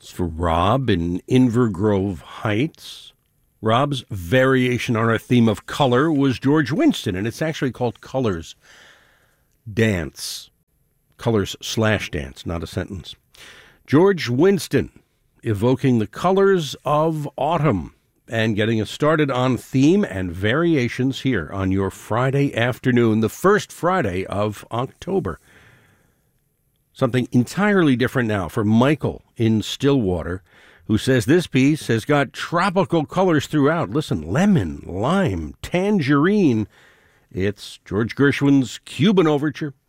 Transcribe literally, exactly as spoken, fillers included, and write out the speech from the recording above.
It's for Rob in Invergrove Heights. Rob's variation on our theme of color was George Winston, and it's actually called Colors Dance. Colors slash dance, not a sentence. George Winston, evoking the colors of autumn and getting us started on theme and variations here on your Friday afternoon, the first Friday of October. Something entirely different now for Michael in Stillwater, who says this piece has got tropical colors throughout. Listen, lemon, lime, tangerine. It's George Gershwin's Cuban Overture.